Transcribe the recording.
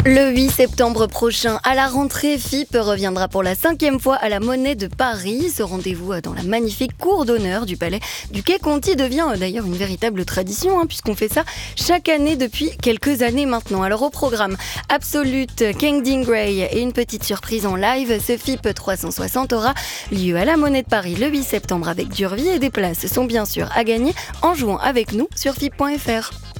Le 8 septembre prochain, à la rentrée, FIP reviendra pour la 5e fois à la Monnaie de Paris. Ce rendez-vous dans la magnifique cour d'honneur du palais du Quai Conti devient d'ailleurs une véritable tradition, puisqu'on fait ça chaque année depuis quelques années maintenant. Alors au programme, Absolute, Kangding Grey et une petite surprise en live, ce FIP 360 aura lieu à la Monnaie de Paris le 8 septembre avec Durvie et des places sont bien sûr à gagner en jouant avec nous sur FIP.fr.